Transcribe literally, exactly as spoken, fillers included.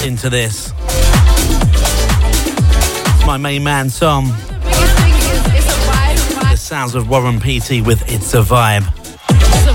into this. It's my main man, Tom. The sounds of Warren Peaty with It's a Vibe.